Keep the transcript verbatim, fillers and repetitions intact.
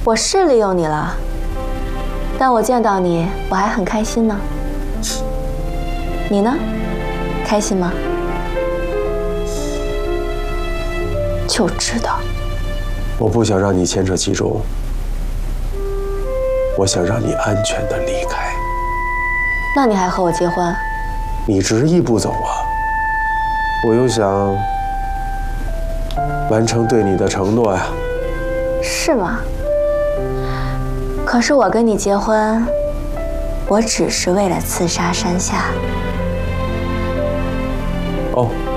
我是利用你了，但我见到你，我还很开心呢。你呢？开心吗？就知道。 我不想让你牵扯其中，我想让你安全的离开。 那你还和我结婚？ 你执意不走啊，我又想完成对你的承诺呀。 是吗？可是我跟你结婚，我只是为了刺杀山下。 哦。